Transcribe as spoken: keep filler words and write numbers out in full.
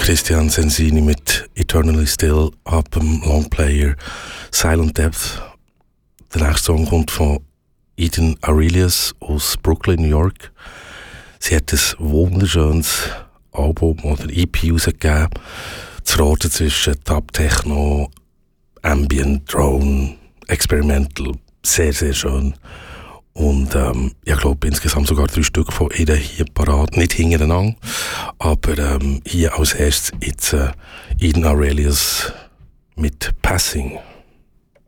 Christian Sensini mit Eternally Still ab dem Longplayer Silent Depth. Der nächste Song kommt von Eden Aurelius aus Brooklyn, New York. Sie hat ein wunderschönes Album oder E P rausgegeben. Zu raten zwischen Dub Techno, Ambient, Drone, Experimental. Sehr, sehr schön. Und ähm, ich glaube insgesamt sogar drei Stück von ihr hier parat. Nicht hintereinander, aber ähm, hier als erstes jetzt äh, Eden Aurelius mit Passing.